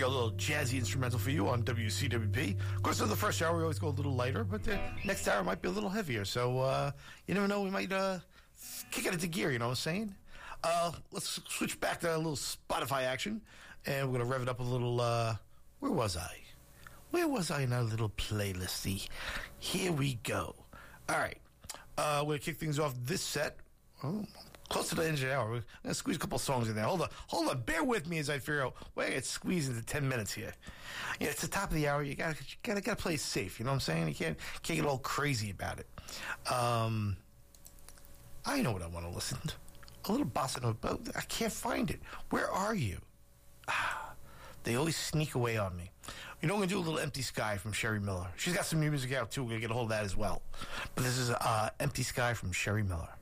go a little jazzy instrumental for you on WCWP. Of course, in the first hour, we always go a little lighter, but the next hour might be a little heavier. So you never know, we might kick it into gear, you know what I'm saying? Let's switch back to a little Spotify action, and we're going to rev it up a little, where was I? Where was I in our little playlisty? Here we go. All right. We're going to kick things off this set. Oh, close to the end of the hour. We're going to squeeze a couple songs in there. Hold on. Bear with me as I figure out where I get squeezed into 10 minutes here. Yeah, it's the top of the hour. You gotta play it safe. You know what I'm saying? You can't get all crazy about it. I know what I want to listen to. A little bossa nova, but I can't find it. Where are you? They always sneak away on me. You know, we're going to do a little Empty Sky from Sherry Miller. She's got some new music out, too. We're going to get a hold of that as well. But this is Empty Sky from Sherry Miller.